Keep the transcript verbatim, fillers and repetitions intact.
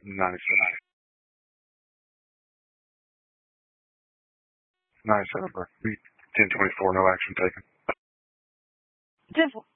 ninety-six. ninety-seven, bro. ten twenty-four, no action taken. Just